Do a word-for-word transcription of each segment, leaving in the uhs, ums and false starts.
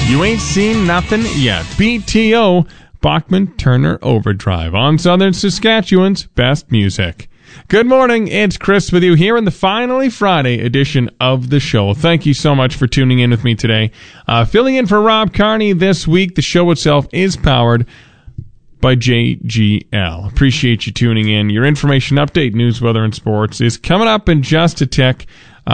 You ain't seen nothing yet. B T O, Bachman Turner Overdrive on Southern Saskatchewan's best music. Good morning, it's Chris with you here in the finally Friday edition of the show. Thank you so much for tuning in with me today. Uh, filling in for Rob Carney this week, the show itself is powered by J G L. Appreciate you tuning in. Your information update, news, weather, and sports is coming up in just a tick.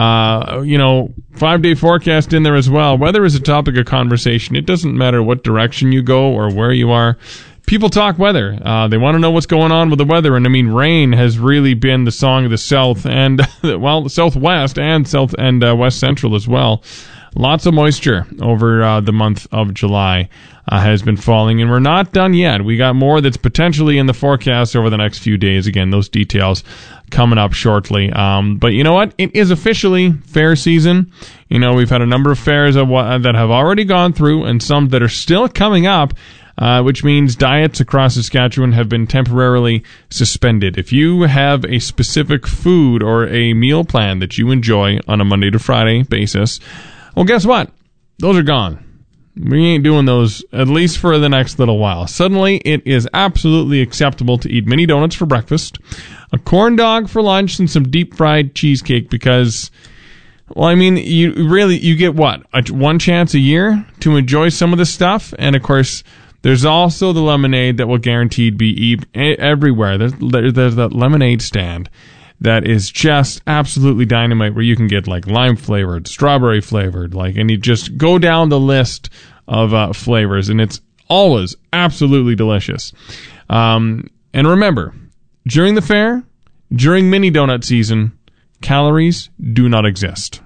Uh, you know, five-day forecast in there as well. Weather is a topic of conversation. It doesn't matter what direction you go or where you are. People talk weather. Uh, they want to know what's going on with the weather. And I mean, rain has really been the song of the South and, well, the Southwest and South and uh, West Central as well. Lots of moisture over uh, the month of July uh, has been falling, and we're not done yet. We got more that's potentially in the forecast over the next few days. Again, those details coming up shortly. Um, but you know what? It is officially fair season. You know, we've had a number of fairs that have already gone through and some that are still coming up. Uh, which means diets across Saskatchewan have been temporarily suspended. If you have a specific food or a meal plan that you enjoy on a Monday to Friday basis, well, guess what? Those are gone. We ain't doing those, at least for the next little while. Suddenly, it is absolutely acceptable to eat mini donuts for breakfast, a corn dog for lunch, and some deep-fried cheesecake because... Well, I mean, you really, you get what? A, one chance a year to enjoy some of this stuff? And, of course... There's also the lemonade that will guaranteed be e- everywhere. There's, there's that lemonade stand that is just absolutely dynamite where you can get like lime flavored, strawberry flavored, like, and you just go down the list of uh, flavors, and it's always absolutely delicious. Um, and remember, during the fair, during mini donut season, calories do not exist.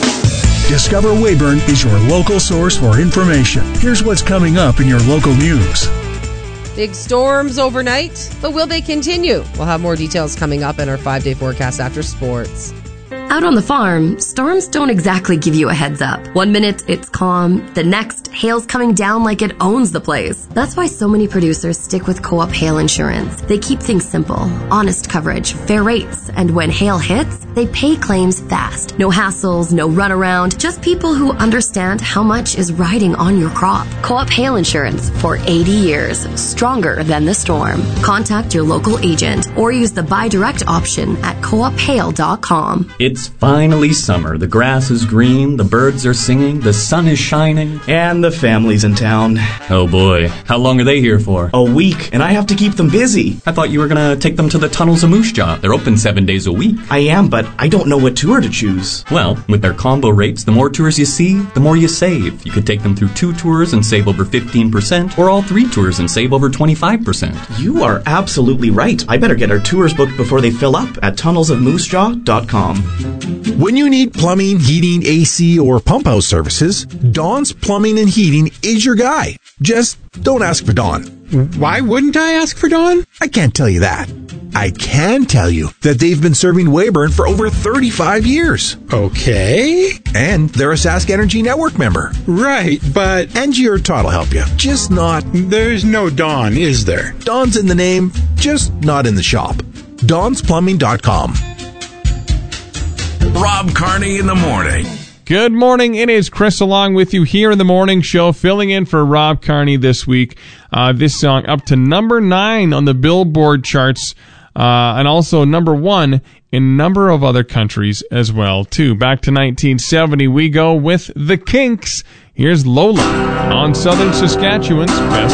Discover Weyburn is your local source for information. Here's what's coming up in your local news. Big storms overnight, but will they continue? We'll have more details coming up in our five-day forecast after sports. Out on the farm, storms don't exactly give you a heads up. One minute, it's calm. The next, hail's coming down like it owns the place. That's why so many producers stick with Co-op Hail Insurance. They keep things simple, honest coverage, fair rates, and when hail hits, they pay claims fast. No hassles, no runaround, just people who understand how much is riding on your crop. Co-op Hail Insurance for eighty years, stronger than the storm. Contact your local agent or use the buy direct option at co op hail dot com. It's finally summer. The grass is green, the birds are singing, the sun is shining. And the family's in town. Oh boy. How long are they here for? A week, and I have to keep them busy. I thought you were gonna take them to the Tunnels of Moose Jaw. They're open seven days a week. I am, but I don't know what tour to choose. Well, with their combo rates, the more tours you see, the more you save. You could take them through two tours and save over fifteen percent, or all three tours and save over twenty-five percent. You are absolutely right. I better get our tours booked before they fill up at tunnels of moose jaw dot com. When you need plumbing, heating, A C, or pump house services, Don's Plumbing and Heating is your guy. Just don't ask for Don. Why wouldn't I ask for Don? I can't tell you that. I can tell you that they've been serving Weyburn for over thirty-five years. Okay. And they're a Sask Energy Network member. Right, but... Angie or Todd will help you. Just not... There's no Don, is there? Don's in the name, just not in the shop. dons plumbing dot com. Rob Carney in the morning. Good morning. It is Chris along with you here in the morning show, filling in for Rob Carney this week. Uh, this song up to number nine on the Billboard charts, uh, and also number one in a number of other countries as well, too. Back to nineteen seventy, we go with The Kinks. Here's Lola on Southern Saskatchewan's best